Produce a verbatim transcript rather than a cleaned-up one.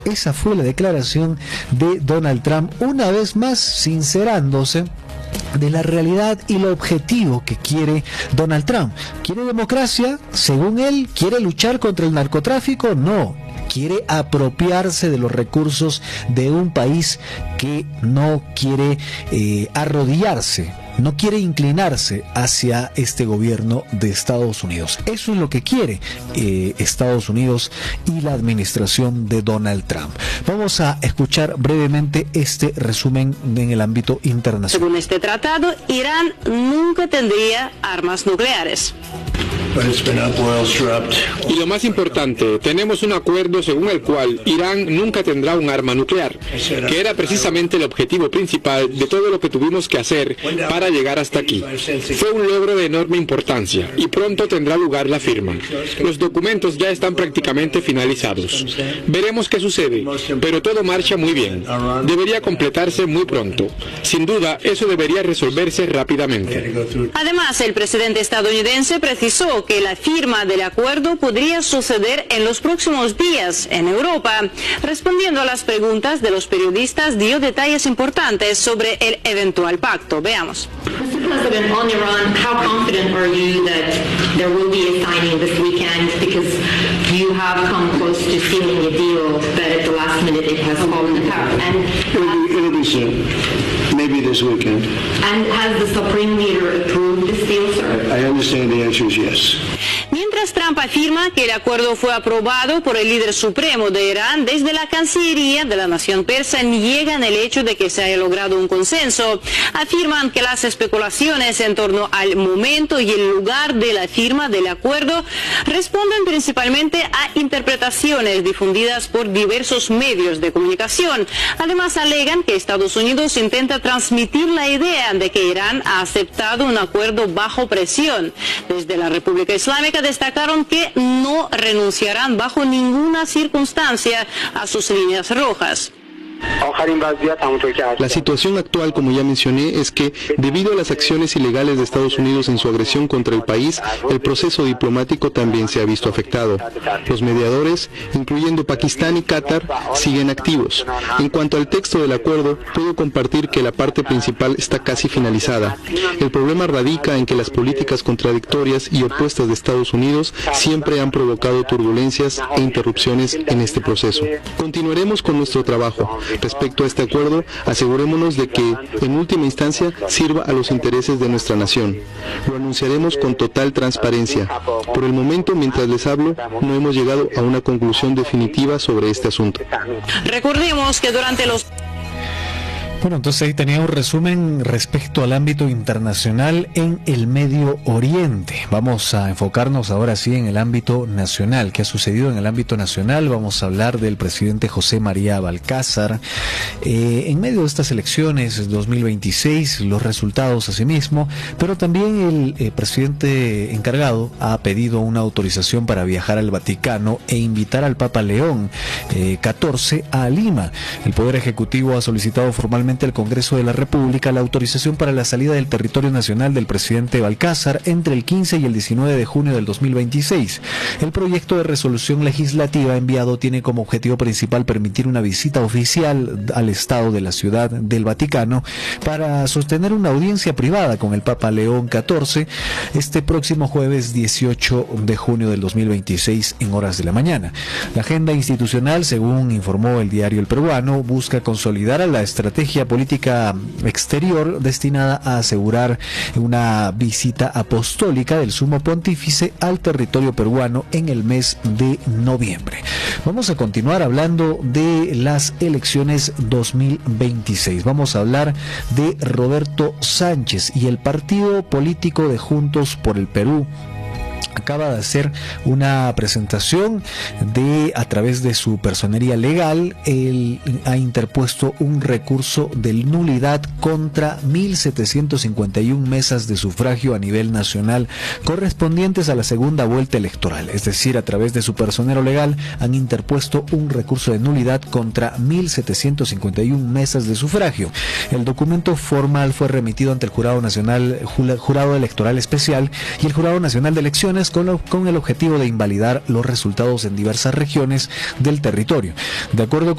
Esa fue la declaración de Donald Trump, una vez más sincerándose de la realidad y lo objetivo que quiere Donald Trump. ¿Quiere democracia? Según él, ¿quiere luchar contra el narcotráfico? No. Quiere apropiarse de los recursos de un país que no quiere eh, arrodillarse, no quiere inclinarse hacia este gobierno de Estados Unidos. Eso es lo que quiere eh, Estados Unidos y la administración de Donald Trump. Vamos a escuchar brevemente este resumen en el ámbito internacional. Según este tratado, Irán nunca tendría armas nucleares. Y lo más importante, tenemos un acuerdo según el cual Irán nunca tendrá un arma nuclear, que era precisamente el objetivo principal de todo lo que tuvimos que hacer para llegar hasta aquí. Fue un logro de enorme importancia y pronto tendrá lugar la firma. Los documentos ya están prácticamente finalizados. Veremos qué sucede, pero todo marcha muy bien. Debería completarse muy pronto. Sin duda, eso debería resolverse rápidamente. Además, el presidente estadounidense precisó que la firma del acuerdo podría suceder en los próximos días en Europa. Respondiendo a las preguntas de los periodistas, dio detalles importantes sobre el eventual pacto. Veamos. Mister President, on Iran, how confident are you that there will be a signing this weekend? Because you have come close to sealing a deal that at the last minute it has fallen apart. And it'll be, it'll be soon. Maybe this weekend. And has the Supreme Leader approved this deal, sir? I understand the answer is yes. Mientras Trump afirma que el acuerdo fue aprobado por el líder supremo de Irán, desde la Cancillería de la nación persa niegan el hecho de que se haya logrado un consenso. Afirman que las especulaciones en torno al momento y el lugar de la firma del acuerdo responden principalmente a interpretaciones difundidas por diversos medios de comunicación. Además, alegan que Estados Unidos intenta transmitir la idea de que Irán ha aceptado un acuerdo bajo presión. Desde la República Islámica destacaron que no renunciarán bajo ninguna circunstancia a sus líneas rojas. La situación actual, como ya mencioné, es que, debido a las acciones ilegales de Estados Unidos en su agresión contra el país, el proceso diplomático también se ha visto afectado. Los mediadores, incluyendo Pakistán y Qatar, siguen activos. En cuanto al texto del acuerdo, puedo compartir que la parte principal está casi finalizada. El problema radica en que las políticas contradictorias y opuestas de Estados Unidos siempre han provocado turbulencias e interrupciones en este proceso. Continuaremos con nuestro trabajo. Respecto a este acuerdo, asegurémonos de que, en última instancia, sirva a los intereses de nuestra nación. Lo anunciaremos con total transparencia. Por el momento, mientras les hablo, no hemos llegado a una conclusión definitiva sobre este asunto. Recordemos que durante los... Bueno, entonces ahí tenía un resumen respecto al ámbito internacional en el Medio Oriente. Vamos a enfocarnos ahora sí en el ámbito nacional. ¿Qué ha sucedido en el ámbito nacional? Vamos a hablar del presidente José María Balcázar. Eh, en medio de estas elecciones dos mil veintiséis, los resultados asimismo, pero también el eh, presidente encargado ha pedido una autorización para viajar al Vaticano e invitar al Papa León eh, catorce a Lima. El Poder Ejecutivo ha solicitado formalmente al Congreso de la República la autorización para la salida del territorio nacional del presidente Balcázar entre el quince y el diecinueve de junio del dos mil veintiséis. El proyecto de resolución legislativa enviado tiene como objetivo principal permitir una visita oficial al Estado de la Ciudad del Vaticano para sostener una audiencia privada con el Papa León catorce este próximo jueves dieciocho de junio del dos mil veintiséis en horas de la mañana. La agenda institucional, según informó el diario El Peruano, busca consolidar a la estrategia política exterior destinada a asegurar una visita apostólica del sumo pontífice al territorio peruano en el mes de noviembre. Vamos a continuar hablando de las elecciones dos mil veintiséis. Vamos a hablar de Roberto Sánchez y el partido político de Juntos por el Perú. Acaba de hacer una presentación de a través de su personería legal. Él ha interpuesto un recurso de nulidad contra mil setecientos cincuenta y una mesas de sufragio a nivel nacional correspondientes a la segunda vuelta electoral. Es decir, a través de su personero legal han interpuesto un recurso de nulidad contra mil setecientos cincuenta y una mesas de sufragio. El documento formal fue remitido ante el Jurado Nacional, Jurado Electoral Especial y el Jurado Nacional de Elecciones, elecciones con, lo, con el objetivo de invalidar los resultados en diversas regiones del territorio. De acuerdo con